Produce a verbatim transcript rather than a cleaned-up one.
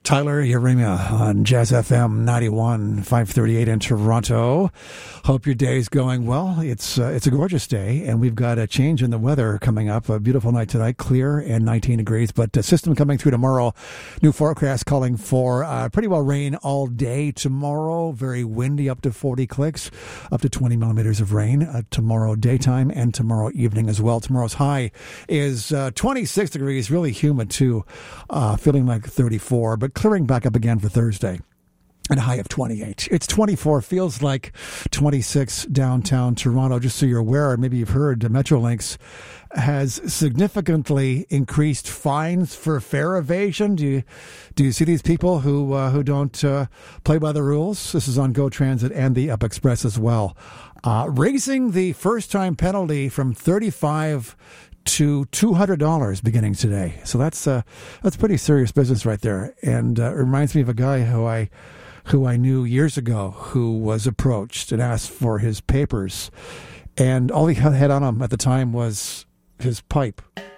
Tyler Yeremia on Jazz F M ninety-one, five thirty-eight in Toronto. Hope your day is going well. It's uh, it's a gorgeous day, and we've got a change in the weather coming up. A beautiful night tonight, clear and nineteen degrees, but a system coming through tomorrow. New forecast calling for uh, pretty well rain all day tomorrow. Very windy, up to forty clicks, up to twenty millimeters of rain uh, tomorrow daytime and tomorrow evening as well. Tomorrow's high is uh, twenty-six degrees, really humid too, uh, feeling like thirty-four, but clearing back up again for Thursday. And a high of twenty-eight. It's twenty-four, feels like twenty-six downtown Toronto. Just so you're aware, maybe you've heard, Metrolinx has significantly increased fines for fare evasion. Do you do you see these people who uh, who don't uh, play by the rules? This is on Go Transit and the Up Express as well. Uh, raising the first-time penalty from thirty-five to two hundred dollars beginning today. So that's uh, that's pretty serious business right there. And uh, it reminds me of a guy who I who I knew years ago who was approached and asked for his papers. And all he had on him at the time was his pipe.